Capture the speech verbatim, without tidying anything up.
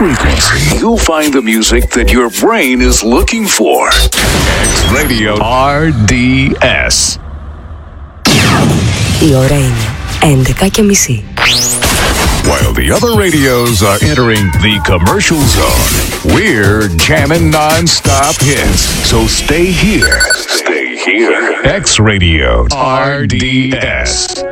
frequency, you'll find the music that your brain is looking for. X-Radio αρ ντι ες. Η ώρα είναι έντεκα και μισή. While the other radios are entering the commercial zone, we're jamming non-stop hits. So stay here. Stay here. X-Radio αρ ντι ες.